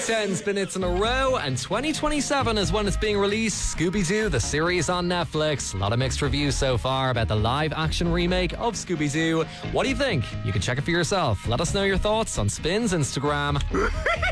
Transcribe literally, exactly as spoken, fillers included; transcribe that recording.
ten spin hits in a row, and twenty twenty-seven is when it's being released. Scooby-Doo, the series on Netflix. A lot of mixed reviews so far about the live-action remake of Scooby-Doo. What do you think? You can check it for yourself. Let us know your thoughts on Spin's Instagram.